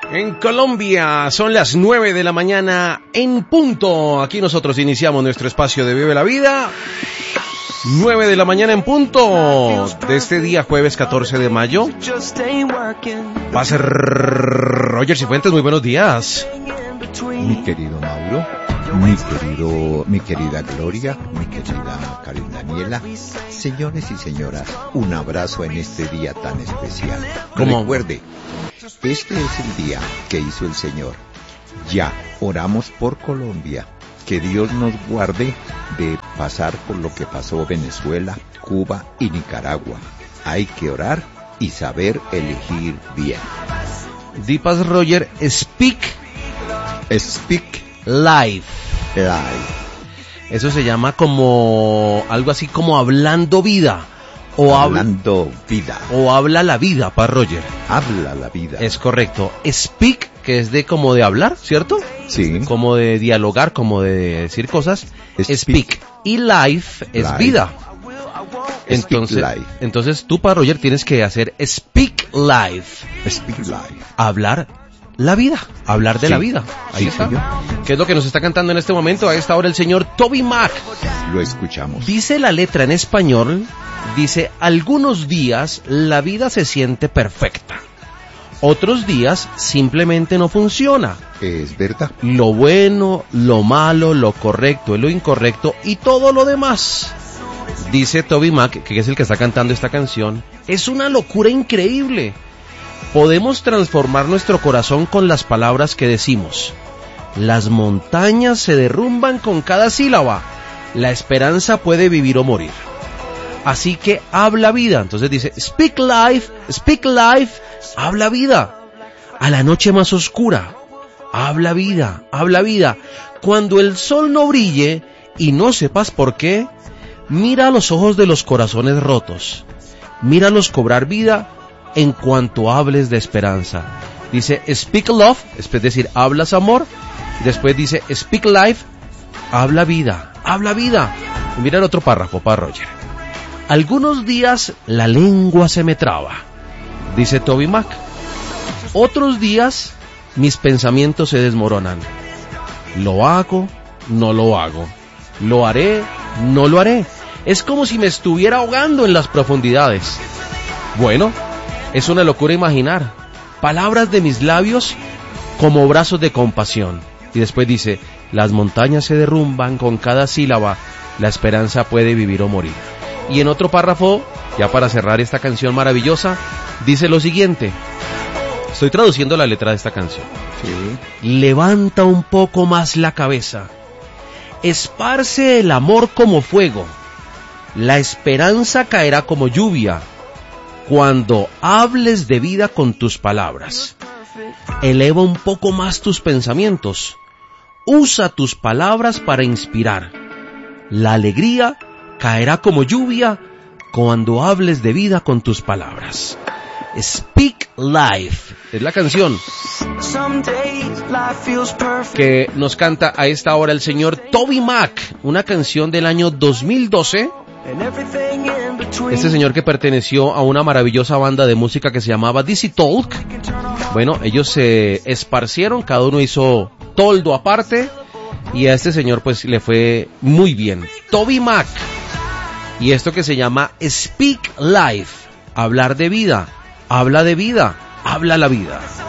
En Colombia son las 9 de la mañana en punto. Aquí nosotros iniciamos nuestro espacio de Vive la Vida. 9 de la mañana en punto de este día jueves 14 de mayo. Va a ser Roger Cifuentes, muy buenos días. Mi querido Mauro, mi querida Gloria, mi querida Karen Daniela, señores y señoras, un abrazo en este día tan especial. Recuerde, este es el día que hizo el Señor. Ya oramos por Colombia. Que Dios nos guarde de pasar por lo que pasó Venezuela, Cuba y Nicaragua. Hay que orar y saber elegir bien. Dipas Roger, speak life. Eso se llama como algo así como hablando vida. Hablando vida. O habla la vida, pa Roger. Habla la vida. Es correcto. Speak, que es de como de hablar, ¿cierto? Sí. Como de dialogar, como de decir cosas. Speak. Y life es vida. Entonces tú, pa Roger, tienes que hacer speak life. Speak life. Hablar la vida, hablar de la vida. Ahí está. ¿Qué es lo que nos está cantando en este momento? A esta hora el señor Toby Mac. Lo escuchamos. Dice la letra en español, dice, algunos días la vida se siente perfecta. Otros días simplemente no funciona. Es verdad. Lo bueno, lo malo, lo correcto y lo incorrecto y todo lo demás. Dice Toby Mac, que es el que está cantando esta canción, es una locura increíble. Podemos transformar nuestro corazón con las palabras que decimos. Las montañas se derrumban con cada sílaba. La esperanza puede vivir o morir. Así que habla vida. Entonces dice, speak life, habla vida. A la noche más oscura, habla vida. Cuando el sol no brille y no sepas por qué, mira a los ojos de los corazones rotos. Míralos cobrar vida en cuanto hables de esperanza. Dice, speak love, es decir, hablas amor. Y después dice, speak life, habla vida. Y mira el otro párrafo, para Roger. Algunos días la lengua se me traba, dice Toby Mac. Otros días mis pensamientos se desmoronan. Lo hago, no lo hago. Lo haré, no lo haré. Es como si me estuviera ahogando en las profundidades. Bueno, es una locura imaginar. Palabras de mis labios como brazos de compasión. Y después dice, las montañas se derrumban con cada sílaba. La esperanza puede vivir o morir. Y en otro párrafo, ya para cerrar esta canción maravillosa, dice lo siguiente. Estoy traduciendo la letra de esta canción. Sí. Levanta un poco más la cabeza. Esparce el amor como fuego. La esperanza caerá como lluvia cuando hables de vida con tus palabras. Eleva un poco más tus pensamientos. Usa tus palabras para inspirar. La alegría caerá como lluvia cuando hables de vida con tus palabras. Speak Life es la canción que nos canta a esta hora el señor Toby Mac, una canción del año 2012. Este señor que perteneció a una maravillosa banda de música que se llamaba DC Talk. Bueno, ellos se esparcieron, cada uno hizo toldo aparte y a este señor pues le fue muy bien. Toby Mac. Y esto que se llama Speak Life, hablar de vida, habla de vida, habla la vida.